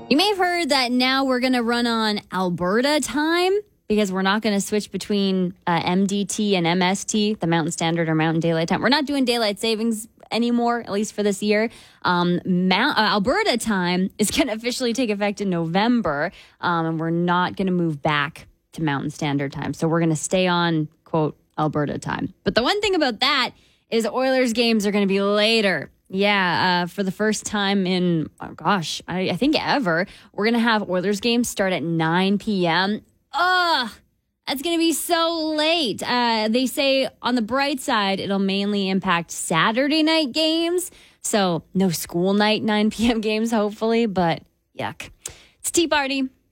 You may have heard that now we're going to run on Alberta time because we're not going to switch between MDT and MST, the Mountain Standard or Mountain Daylight Time. We're not doing daylight savings anymore, at least for this year. Alberta time is going to officially take effect in November, and we're not going to move back to Mountain Standard Time. So we're going to stay on, quote, Alberta time. But the one thing about that is Oilers games are going to be later. Yeah, for the first time in, I think ever, we're going to have Oilers games start at 9 p.m. Ugh, that's going to be so late. They say on the bright side, it'll mainly impact Saturday night games. So no school night 9 p.m. games, hopefully, but yuck. It's Tea Party.